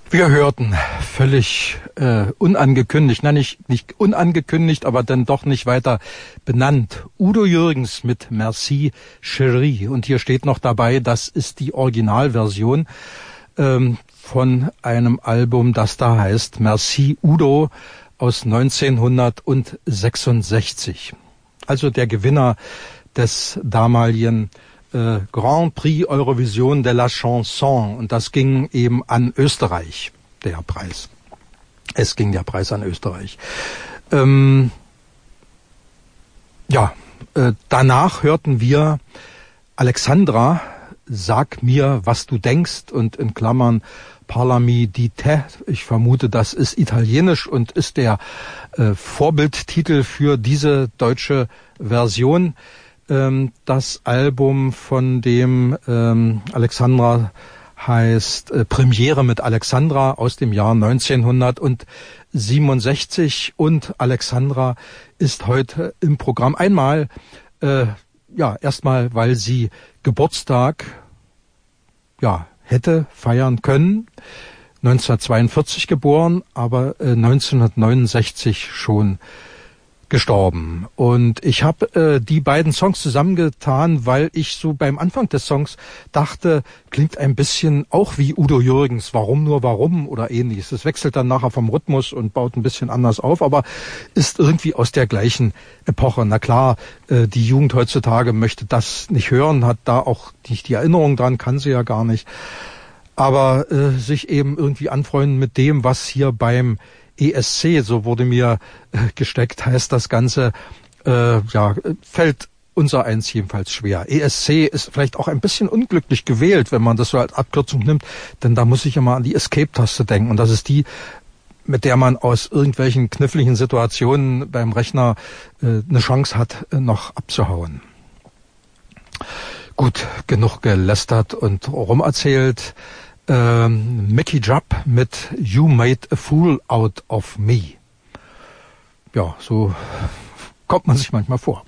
Wir hörten völlig unangekündigt, nicht unangekündigt, aber dann doch nicht weiter benannt. Udo Jürgens mit Merci Chérie. Und hier steht noch dabei, das ist die Originalversion von einem Album, das da heißt Merci Udo aus 1966. Also der Gewinner des damaligen Grand Prix Eurovision de la Chanson, und das ging eben an Österreich, der Preis. Es ging der Preis an Österreich. Danach hörten wir Alexandra, Sag mir, was du denkst, und in Klammern Parlami di te. Ich vermute, das ist italienisch und ist der Vorbildtitel für diese deutsche Version. Das Album von dem Alexandra heißt Premiere mit Alexandra aus dem Jahr 1967, und Alexandra ist heute im Programm einmal, erstmal, weil sie Geburtstag hätte feiern können, 1942 geboren, aber 1969 schon gestorben. Und ich habe die beiden Songs zusammengetan, weil ich so beim Anfang des Songs dachte, klingt ein bisschen auch wie Udo Jürgens, warum nur warum oder ähnliches. Es wechselt dann nachher vom Rhythmus und baut ein bisschen anders auf, aber ist irgendwie aus der gleichen Epoche. Na klar, die Jugend heutzutage möchte das nicht hören, hat da auch nicht die Erinnerung dran, kann sie ja gar nicht. Aber sich eben irgendwie anfreunden mit dem, was hier beim ESC, so wurde mir gesteckt, heißt das Ganze, fällt unser eins jedenfalls schwer. ESC ist vielleicht auch ein bisschen unglücklich gewählt, wenn man das so als Abkürzung nimmt, denn da muss ich immer an die Escape-Taste denken, und das ist die, mit der man aus irgendwelchen kniffligen Situationen beim Rechner eine Chance hat, noch abzuhauen. Gut, genug gelästert und rumerzählt. Mickey Jupp mit You Made a Fool Out of Me. Ja, so kommt man sich manchmal vor.